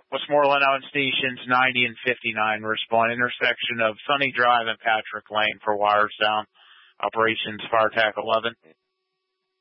Westmoreland on stations 90 and 59. Respond intersection of Sunny Drive and Patrick Lane for wires down. Operations Fire TAC 11.